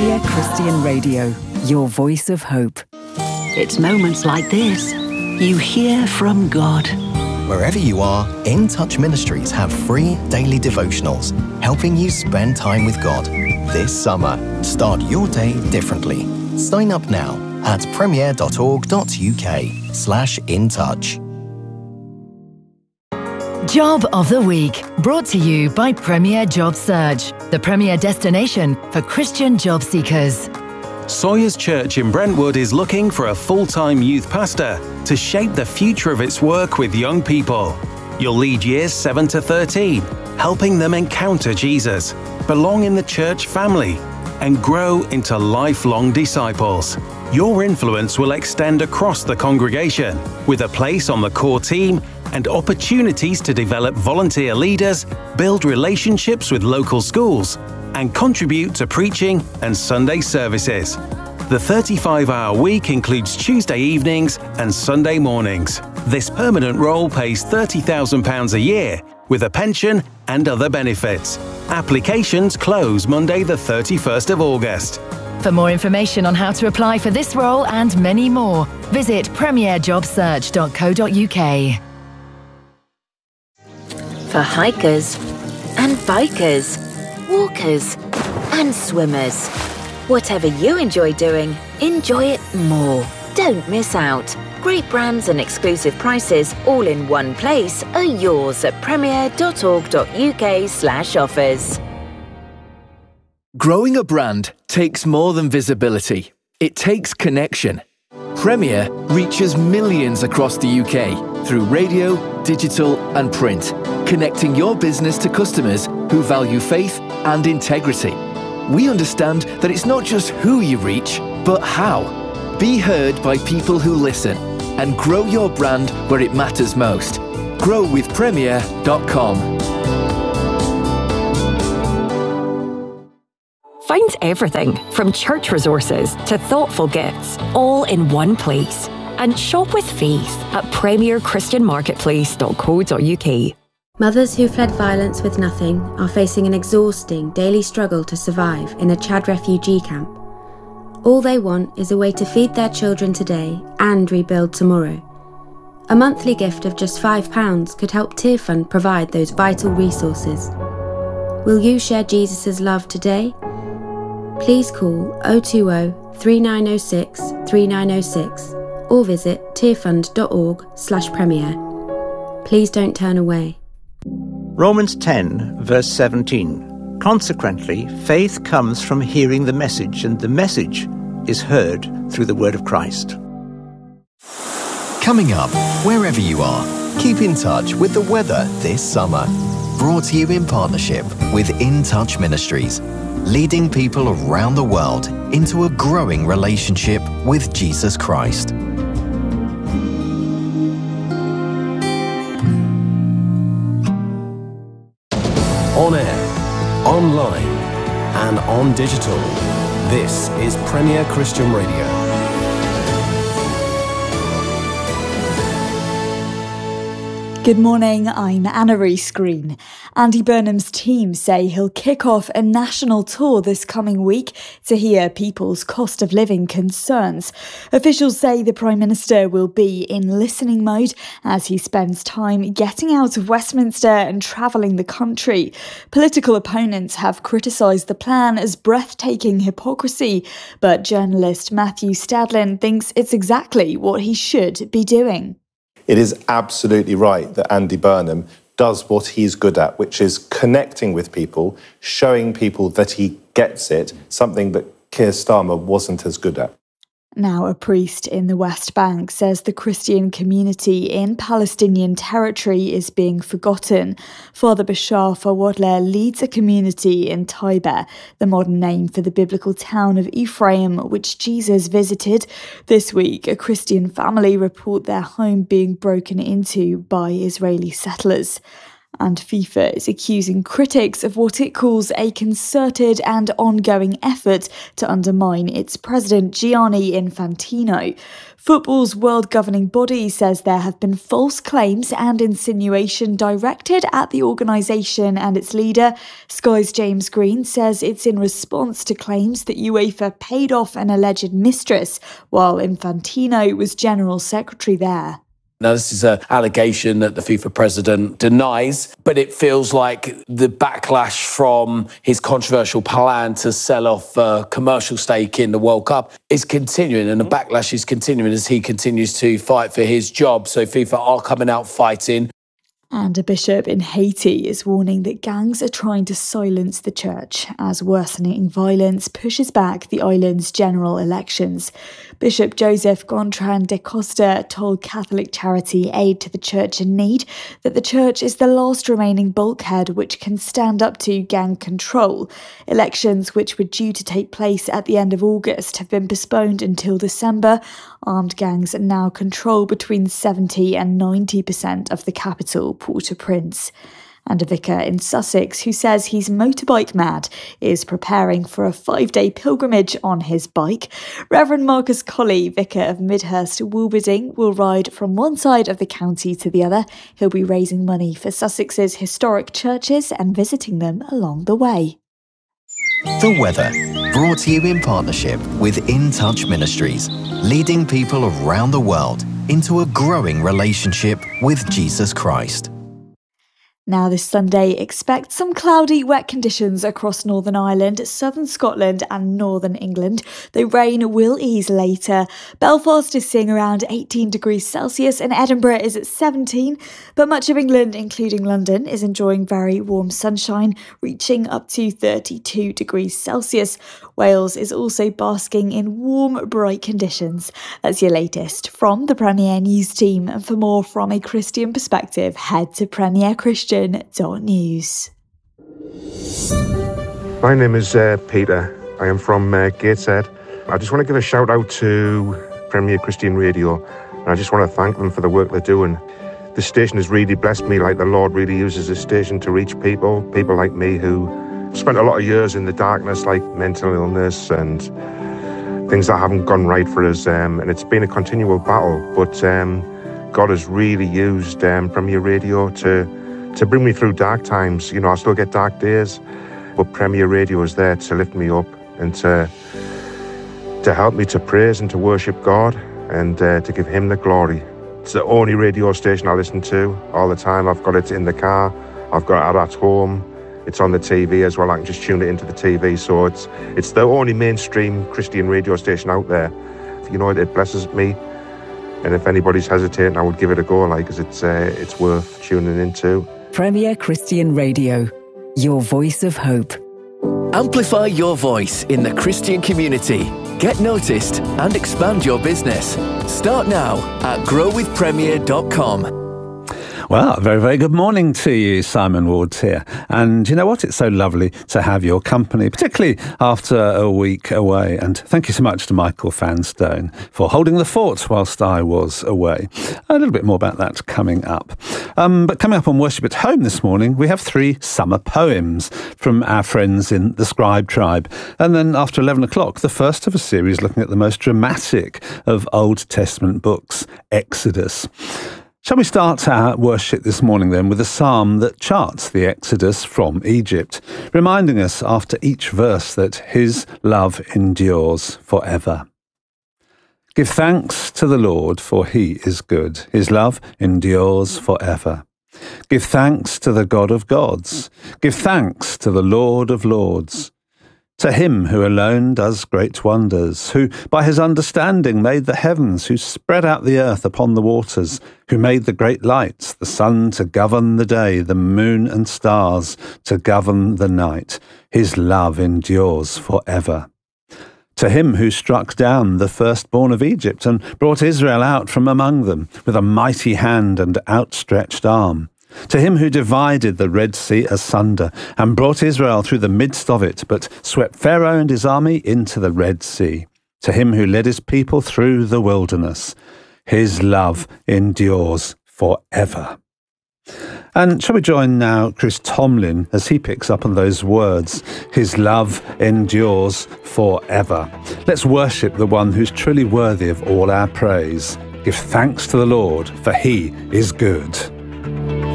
Premier Christian Radio, your voice of hope. It's moments like this you hear from God. Wherever you are, In Touch Ministries have free daily devotionals, helping you spend time with God. This summer, start your day differently. Sign up now at premier.org.uk/intouch. Job of the Week, brought to you by Premier Job Search, the premier destination for Christian job seekers. Sawyers Church in Brentwood is looking for a full-time youth pastor to shape the future of its work with young people. You'll lead years 7 to 13, helping them encounter Jesus, belong in the church family, and grow into lifelong disciples. Your influence will extend across the congregation, with a place on the core team and opportunities to develop volunteer leaders, build relationships with local schools, and contribute to preaching and Sunday services. The 35-hour week includes Tuesday evenings and Sunday mornings. This permanent role pays £30,000 a year, with a pension and other benefits. Applications close Monday the 31st of August. For more information on how to apply for this role and many more, visit premierjobsearch.co.uk. For hikers and bikers, walkers and swimmers. Whatever you enjoy doing, enjoy it more. Don't miss out. Great brands and exclusive prices all in one place are yours at premier.org.uk/offers. Growing a brand takes more than visibility. It takes connection. Premier reaches millions across the UK through radio, digital and print, connecting your business to customers who value faith and integrity. We understand that it's not just who you reach, but how. Be heard by people who listen and grow your brand where it matters most. Grow with Premier.com. Find everything from church resources to thoughtful gifts all in one place. And shop with faith at premierchristianmarketplace.co.uk. Mothers who fled violence with nothing are facing an exhausting daily struggle to survive in a Chad refugee camp. All they want is a way to feed their children today and rebuild tomorrow. A monthly gift of just £5 could help Tearfund provide those vital resources. Will you share Jesus' love today? Please call 020 3906 3906 or visit tearfund.org/premier. Please don't turn away. Romans 10, verse 17. Consequently, faith comes from hearing the message, and the message is heard through the word of Christ. Coming up, wherever you are, keep in touch with the weather this summer. Brought to you in partnership with In Touch Ministries, leading people around the world into a growing relationship with Jesus Christ. On air, online, and on digital. This is Premier Christian Radio. Good morning, I'm Anna Rees Green. Andy Burnham's team say he'll kick off a national tour this coming week to hear people's cost of living concerns. Officials say the Prime Minister will be in listening mode as he spends time getting out of Westminster and travelling the country. Political opponents have criticised the plan as breathtaking hypocrisy, but journalist Matthew Stadlin thinks it's exactly what he should be doing. It is absolutely right that Andy Burnham does what he's good at, which is connecting with people, showing people that he gets it, something that Keir Starmer wasn't as good at. Now, a priest in the West Bank says the Christian community in Palestinian territory is being forgotten. Father Bashar Fawadler leads a community in Taiba, the modern name for the biblical town of Ephraim, which Jesus visited. This week, a Christian family report their home being broken into by Israeli settlers. And FIFA is accusing critics of what it calls a concerted and ongoing effort to undermine its president Gianni Infantino. Football's world governing body says there have been false claims and insinuation directed at the organisation and its leader. Sky's James Green says it's in response to claims that UEFA paid off an alleged mistress while Infantino was general secretary there. Now, this is an allegation that the FIFA president denies, but it feels like the backlash from his controversial plan to sell off a commercial stake in the World Cup is continuing, and the backlash is continuing as he continues to fight for his job. So FIFA are coming out fighting. And a bishop in Haiti is warning that gangs are trying to silence the church as worsening violence pushes back the island's general elections. Bishop Joseph Gontran de Costa told Catholic charity Aid to the Church in Need that the church is the last remaining bulkhead which can stand up to gang control. Elections, which were due to take place at the end of August, have been postponed until December. Armed gangs now control between 70 and 90% of the capital, Port-au-Prince. And a vicar in Sussex who says he's motorbike mad is preparing for a 5-day pilgrimage on his bike. Reverend Marcus Colley, vicar of Midhurst Woolberding, will ride from one side of the county to the other. He'll be raising money for Sussex's historic churches and visiting them along the way. The weather, brought to you in partnership with In Touch Ministries, leading people around the world into a growing relationship with Jesus Christ. Now this Sunday, expect some cloudy, wet conditions across Northern Ireland, southern Scotland and northern England, though rain will ease later. Belfast is seeing around 18 degrees Celsius and Edinburgh is at 17, but much of England, including London, is enjoying very warm sunshine, reaching up to 32 degrees Celsius. Wales is also basking in warm, bright conditions. That's your latest from the Premier News team, and for more from a Christian perspective, head to premierchristian.news. My name is Peter. I am from Gateshead. I just want to give a shout out to Premier Christian Radio, and I just want to thank them for the work they're doing. This station has really blessed me, like the Lord really uses this station to reach people like me who spent a lot of years in the darkness, like mental illness and things that haven't gone right for us, and it's been a continual battle, but God has really used Premier Radio to bring me through dark times. You know, I still get dark days, but Premier Radio is there to lift me up and to help me to praise and to worship God and to give Him the glory. It's the only radio station I listen to all the time. I've got it in the car, I've got it at home, it's on the TV as well. I can just tune it into the TV. So it's the only mainstream Christian radio station out there. You know, it blesses me. And if anybody's hesitating, I would give it a go, like, 'cause it's worth tuning into. Premier Christian Radio, your voice of hope. Amplify your voice in the Christian community. Get noticed and expand your business. Start now at growwithpremier.com. Well, very, very good morning to you. Simon Ward's here. And you know what? It's so lovely to have your company, particularly after a week away. And thank you so much to Michael Fanstone for holding the fort whilst I was away. A little bit more about that coming up. But coming up on Worship at Home this morning, we have 3 summer poems from our friends in the Scribe Tribe. And then after 11 o'clock, the first of a series looking at the most dramatic of Old Testament books, Exodus. Shall we start our worship this morning then with a psalm that charts the Exodus from Egypt, reminding us after each verse that His love endures forever. Give thanks to the Lord, for He is good. His love endures forever. Give thanks to the God of gods. Give thanks to the Lord of lords. To Him who alone does great wonders, who by His understanding made the heavens, who spread out the earth upon the waters, who made the great lights, the sun to govern the day, the moon and stars to govern the night. His love endures forever. To Him who struck down the firstborn of Egypt and brought Israel out from among them with a mighty hand and outstretched arm. To Him who divided the Red Sea asunder and brought Israel through the midst of it, but swept Pharaoh and his army into the Red Sea. To Him who led His people through the wilderness. His love endures forever. And shall we join now Chris Tomlin as he picks up on those words, his love endures forever. Let's worship the one who's truly worthy of all our praise. Give thanks to the Lord, for he is good.